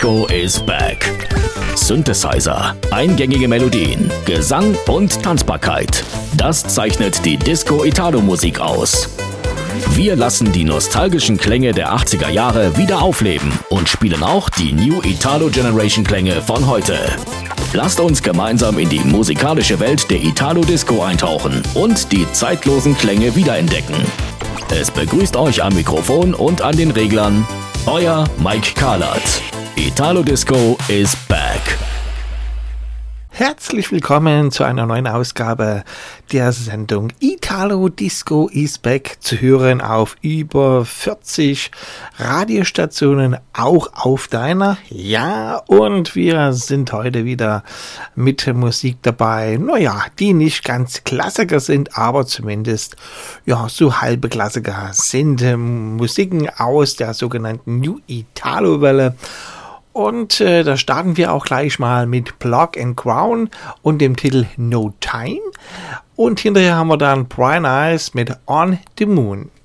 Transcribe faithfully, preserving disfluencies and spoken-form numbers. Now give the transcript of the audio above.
Disco is back. Synthesizer, eingängige Melodien, Gesang und Tanzbarkeit. Das zeichnet die Disco-Italo-Musik aus. Wir lassen die nostalgischen Klänge der achtziger Jahre wieder aufleben und spielen auch die New Italo Generation Klänge von heute. Lasst uns gemeinsam in die musikalische Welt der Italo-Disco eintauchen und die zeitlosen Klänge wiederentdecken. Es begrüßt euch am Mikrofon und an den Reglern euer Mike Kahlert. Italo Disco is back. Herzlich willkommen zu einer neuen Ausgabe der Sendung Italo Disco is back, zu hören auf über vierzig Radiostationen, auch auf deiner. Ja, und wir sind heute wieder mit Musik dabei, naja, die nicht ganz Klassiker sind, aber zumindest ja so halbe Klassiker sind. ähm, Musiken aus der sogenannten New Italo-Welle. Und äh, da starten wir auch gleich mal mit Block and Crown und dem Titel No Time. Und hinterher haben wir dann Brian Eyes mit On the Moon.